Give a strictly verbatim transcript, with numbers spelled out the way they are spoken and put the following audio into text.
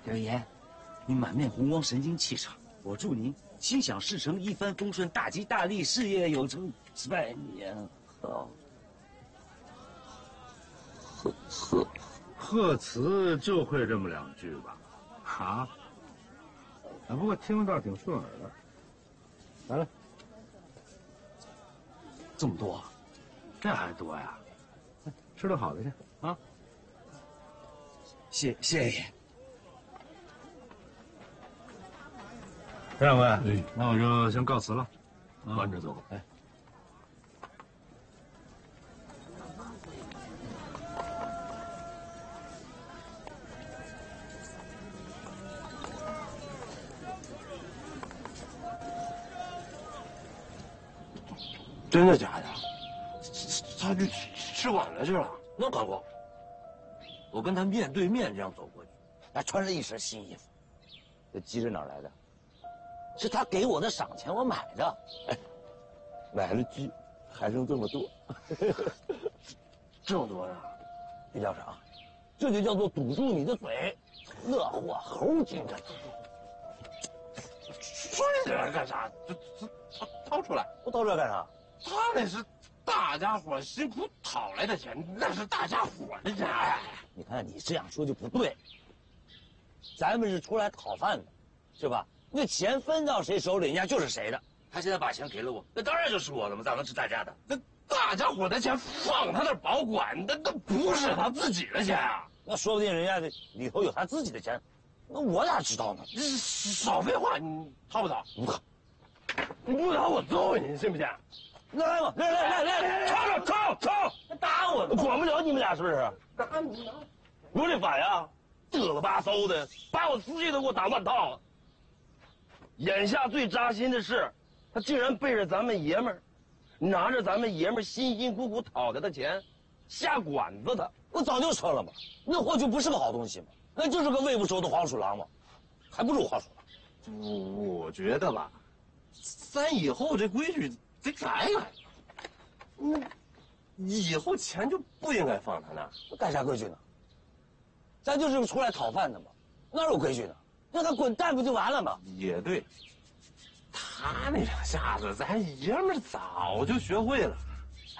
德爷，你满面红光，神清气爽，我祝您心想事成，一帆风顺，大吉大利，事业有成，百年好。 贺贺贺词就会这么两句吧？啊？啊，不过听着倒挺顺耳的。来了， 这么多， 这还多呀？吃点好的去啊！ 谢谢爷。 陈掌柜， 哎， 那我就先告辞了。 慢着走。 哎。 真的假的？他去吃晚了去了？那可不，我跟他面对面这样走过去， 还穿着一身新衣服。这鸡是哪儿来的？是他给我的赏钱，我买的。 哎，买了鸡，还剩这么多，这么多呢？ 这叫啥？这就叫做堵住你的嘴。那货猴精着。 说这玩意干啥？这这掏掏出来！ 我掏出来干啥？ 他那是大家伙辛苦讨来的钱，那是大家伙的钱。 你看你这样说就不对。咱们是出来讨饭的，是吧？那钱分到谁手里，人家就是谁的。他现在把钱给了我，那当然就是我的嘛，咋能是大家的？ 那大家伙的钱放他那儿保管，那那不是他自己的钱啊！ 那说不定人家这里头有他自己的钱，那我哪知道呢？ 少废话，你掏不掏？ 不掏。 你不掏我揍你，信不信？ 来吧，来来来来来， 抄抄抄！ 打我， 管不了你们俩是不是？ 打你呢？ 有这反呀？嘚了吧嗖的，把我司机都给我打乱套。眼下最扎心的是，他竟然背着咱们爷们儿，拿着咱们爷们儿辛辛苦苦讨来的钱，下馆子的。 我早就说了嘛，那货就不是个好东西嘛，那就是个喂不熟的黄鼠狼嘛，还不如黄鼠狼。 我我觉得吧，咱以后这规矩得改改。嗯，以后钱就不应该放他那儿。 改啥规矩呢？咱就是出来讨饭的嘛，哪有规矩呢？让他滚蛋不就完了吗？ 也对，他那两下子，咱爷们儿早就学会了。